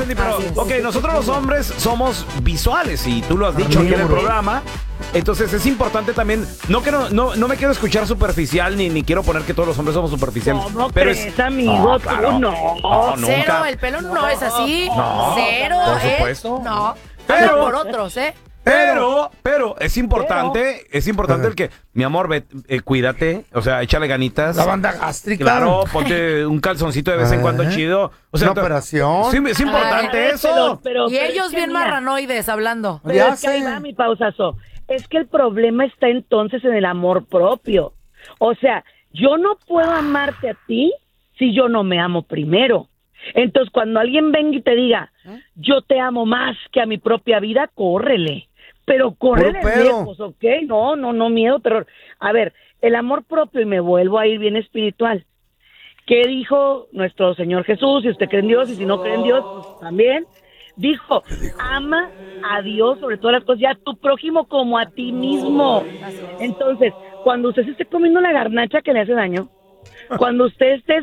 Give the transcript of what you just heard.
Cindy, pero, ok, nosotros los hombres somos visuales y tú lo has dicho aquí en el programa. Entonces es importante también, no me quiero escuchar superficial ni quiero poner que todos los hombres somos superficiales. ¿Cómo pero crees, amigo? claro. Tú no. Nunca. Cero, el pelo no es así. No, Cero, por supuesto. No. Pero- Habla por otros, ¿eh? Pero es importante el que, mi amor, cuídate, o sea, échale ganitas. La banda gástrica. Claro, ponte un calzoncito de vez en cuando chido. O sea, Una operación. Sí, es importante eso. Y ellos bien marranoides hablando. Pero Ya es que ahí sé. va mi pausazo. Es que el problema está entonces en el amor propio. O sea, yo no puedo amarte a ti si yo no me amo primero. Entonces, cuando alguien venga y te diga, yo te amo más que a mi propia vida, córrele. Pero córrele Puro pedo. lejos, ¿ok? No, miedo, terror. A ver, el amor propio, y me vuelvo a ir bien espiritual. ¿Qué dijo nuestro Señor Jesús? Si usted cree en Dios y si no cree en Dios, pues también. Dijo, ama a Dios sobre todas las cosas y a tu prójimo como a ti mismo. Entonces, cuando usted se esté comiendo la garnacha que le hace daño, cuando usted esté